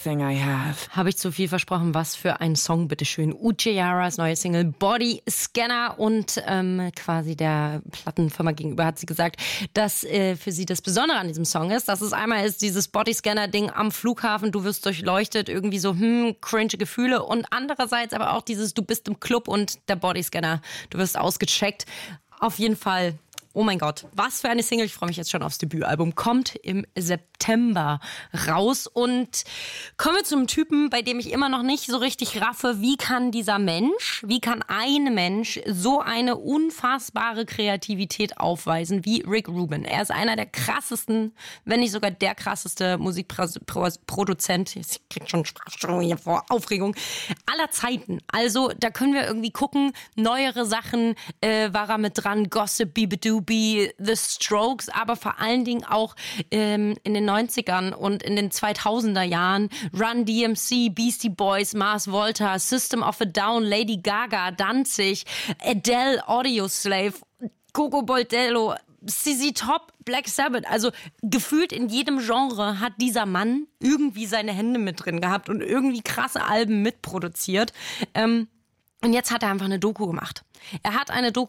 everything I have. Habe ich zu viel versprochen? Was für ein Song, bitteschön. Uchiharas neue Single Body Scanner und quasi der Plattenfirma gegenüber hat sie gesagt, dass für sie das Besondere an diesem Song ist, dass es einmal ist dieses Body Scanner Ding am Flughafen, du wirst durchleuchtet, irgendwie so cringe Gefühle und andererseits aber auch dieses, du bist im Club und der Body Scanner, du wirst ausgecheckt. Auf jeden Fall. Oh mein Gott, was für eine Single. Ich freue mich jetzt schon aufs Debütalbum. Kommt im September raus. Und kommen wir zum Typen, bei dem ich immer noch nicht so richtig raffe, wie kann ein Mensch so eine unfassbare Kreativität aufweisen wie Rick Rubin. Er ist einer der krassesten, wenn nicht sogar der krasseste Musikproduzent, ich krieg schon Sprachstörungen hier vor Aufregung, aller Zeiten. Also da können wir irgendwie gucken, neuere Sachen war er mit dran, Gossip, Bibidoo, The Strokes, aber vor allen Dingen auch in den 90ern und in den 2000er Jahren Run DMC, Beastie Boys, Mars Volta, System of a Down, Lady Gaga, Danzig, Adele, Audioslave, Coco Boldello, ZZ Top, Black Sabbath. Also gefühlt in jedem Genre hat dieser Mann irgendwie seine Hände mit drin gehabt und irgendwie krasse Alben mitproduziert. Und jetzt hat er einfach eine Doku gemacht. Er hat eine Doku